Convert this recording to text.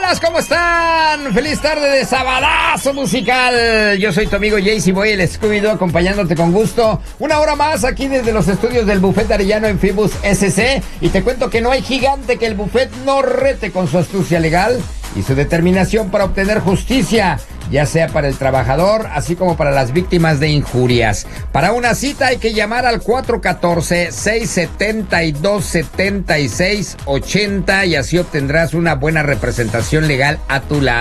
Buenas, ¿cómo están? Feliz tarde de sabadazo musical. Yo soy tu amigo Jaycee Boy, el Scooby-Doo, acompañándote con gusto. Una hora más aquí desde los estudios del Buffet Arellano en Fibus SC. Y te cuento que no hay gigante que el Buffet no rete con su astucia legal y su determinación para obtener justicia, ya sea para el trabajador, así como para las víctimas de injurias. Para una cita hay que llamar al 414-672-7680 y así obtendrás una buena representación legal a tu lado.